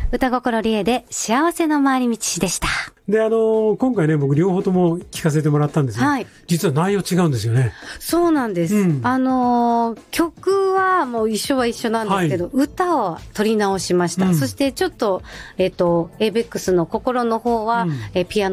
歌心理恵で幸せの回り道でした。 で、今回ね、僕両方とも聞かせてもらったんですが、はい、実は内容違うんですよね。 そうなんです。曲はもう一緒は一緒なんですけど、はい、歌を取り直しました。そしてちょっと、ABEX の心の方は、ピアノ